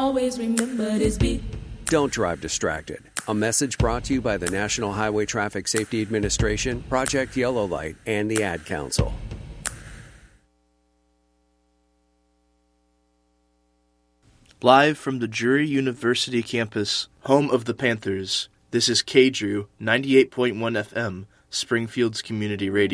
always remember this beat. Don't drive distracted. A message brought to you by the National Highway Traffic Safety Administration, Project Yellow Light, and the Ad Council. Live from the Drury University campus, home of the Panthers, this is KDRU 98.1 FM, Springfield's community radio.